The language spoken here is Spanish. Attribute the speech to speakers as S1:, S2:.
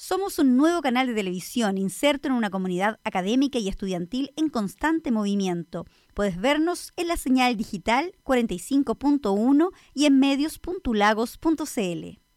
S1: Somos un nuevo canal de televisión inserto en una comunidad académica y estudiantil en constante movimiento. Puedes vernos en la señal digital 45.1 y en medios.lagos.cl.